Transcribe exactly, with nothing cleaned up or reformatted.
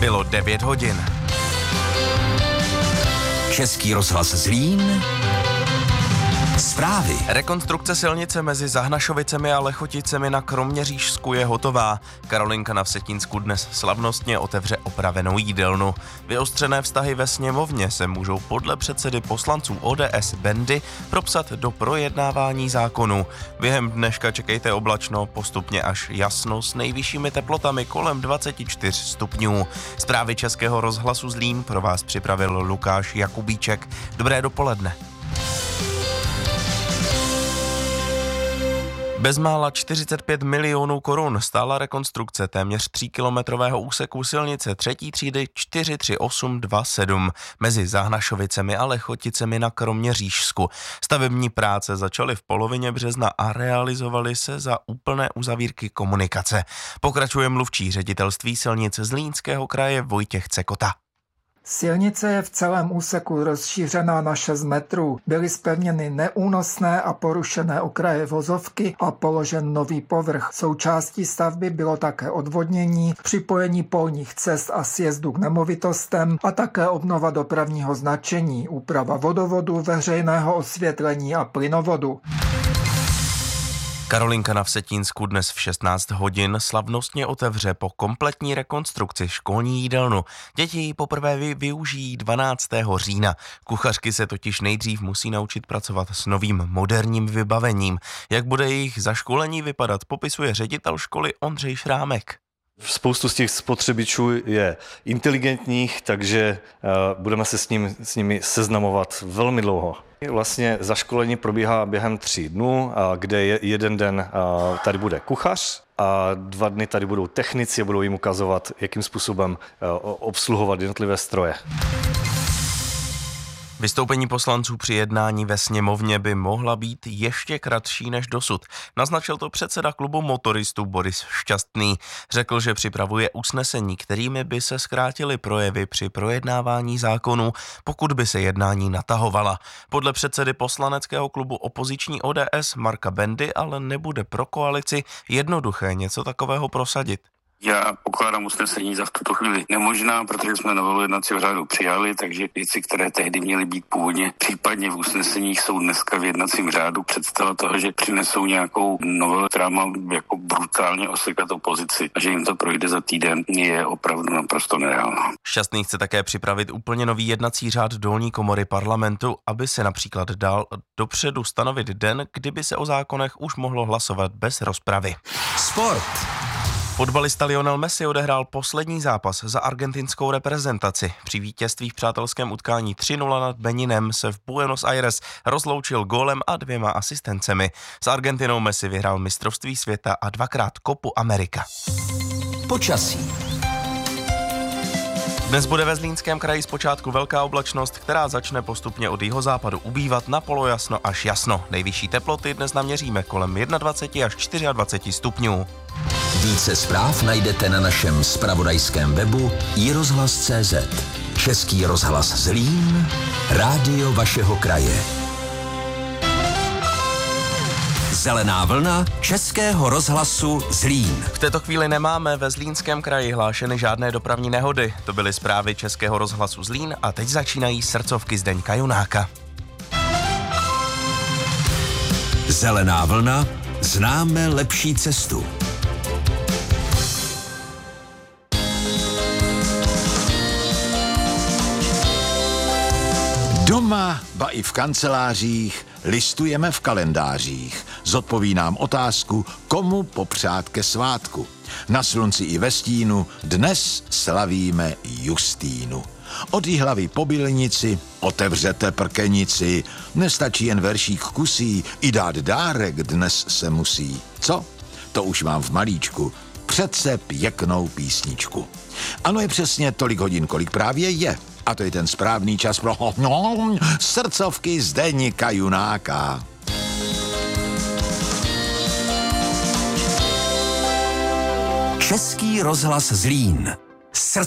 Bylo devět hodin. Český rozhlas Zlín. Zprávy. Rekonstrukce silnice mezi Zahnašovicemi a Lechoticemi na Kroměřížsku je hotová. Karolinka na Vsetínsku dnes slavnostně otevře opravenou jídelnu. Vyostřené vztahy ve sněmovně se můžou podle předsedy poslanců O D S Bendy propsat do projednávání zákonů. Během dneška čekejte oblačno, postupně až jasno s nejvyššími teplotami kolem dvacet čtyři stupňů. Zprávy Českého rozhlasu Zlín pro vás připravil Lukáš Jakubíček. Dobré dopoledne. Bezmála čtyřicet pět milionů korun stála rekonstrukce téměř tříkilometrového úseku silnice třetí třídy čtyři tři osm dva sedm mezi Zahnašovicemi a Lechoticemi na Kroměřížsku. Stavební práce začaly v polovině března a realizovaly se za úplné uzavírky komunikace. Pokračuje mluvčí ředitelství silnic Zlínského kraje Vojtěch Cekota. Silnice je v celém úseku rozšířená na šest metrů. Byly zpevněny neúnosné a porušené okraje vozovky a položen nový povrch. Součástí stavby bylo také odvodnění, připojení polních cest a sjezdů k nemovitostem a také obnova dopravního značení, úprava vodovodu, veřejného osvětlení a plynovodu. Karolinka na Vsetínsku dnes v šestnáct hodin slavnostně otevře po kompletní rekonstrukci školní jídelnu. Děti ji poprvé vy, využijí dvanáctého října. Kuchařky se totiž nejdřív musí naučit pracovat s novým moderním vybavením. Jak bude jejich zaškolení vypadat, popisuje ředitel školy Ondřej Šrámek. Spoustu z těch spotřebičů je inteligentních, takže uh, budeme se s, ním, s nimi seznamovat velmi dlouho. Vlastně zaškolení probíhá během tří dnů, uh, kde je jeden den uh, tady bude kuchař a dva dny tady budou technici a budou jim ukazovat, jakým způsobem uh, obsluhovat jednotlivé stroje. Vystoupení poslanců při jednání ve sněmovně by mohla být ještě kratší než dosud. Naznačil to předseda klubu motoristů Boris Šťastný. Řekl, že připravuje usnesení, kterými by se zkrátily projevy při projednávání zákonů, pokud by se jednání natahovala. Podle předsedy poslaneckého klubu opoziční O D S Marka Bendy ale nebude pro koalici jednoduché něco takového prosadit. Já pokládám usnesení za v tuto chvíli nemožná, protože jsme novelu jednacího řádu přijali, takže věci, které tehdy měly být původně případně v usneseních, jsou dneska v jednacím řádu. Představa toho, že přinesou nějakou novelu, která má jako brutálně osekat opozici a že jim to projde za týden, je opravdu naprosto nereálná. Šťastný chce také připravit úplně nový jednací řád dolní komory parlamentu, aby se například dal dopředu stanovit den, kdyby se o zákonech už mohlo hlasovat bez rozpravy. Sport. Fotbalista Lionel Messi odehrál poslední zápas za argentinskou reprezentaci. Při vítězství v přátelském utkání tři nula nad Beninem se v Buenos Aires rozloučil gólem a dvěma asistencemi. S Argentinou Messi vyhrál mistrovství světa a dvakrát Copu America. Počasí. Dnes bude ve Zlínském kraji zpočátku velká oblačnost, která začne postupně od jihozápadu ubývat na polojasno až jasno. Nejvyšší teploty dnes naměříme kolem dvacet jedna až dvacet čtyři stupňů. Více zpráv najdete na našem zpravodajském webu i rozhlas tečka cé zet. Český rozhlas Zlín, rádio vašeho kraje. Zelená vlna Českého rozhlasu Zlín. V této chvíli nemáme ve Zlínském kraji hlášeny žádné dopravní nehody. To byly zprávy Českého rozhlasu Zlín a teď začínají srdcovky Zdeňka Junáka. Zelená vlna, známe lepší cestu. Doma, ba i v kancelářích, listujeme v kalendářích. Zodpoví nám otázku, komu popřát ke svátku. Na slunci i ve stínu dnes slavíme Justínu. Od Jihlavy po Bylnici otevřete prkenici. Nestačí jen veršík kusí, i dát dárek dnes se musí. Co? To už mám v malíčku. Přece pěknou písničku. Ano, je přesně tolik hodin, kolik právě je. A to je ten správný čas pro srdcovky Zdeňka Junáka. Český rozhlas Zlín.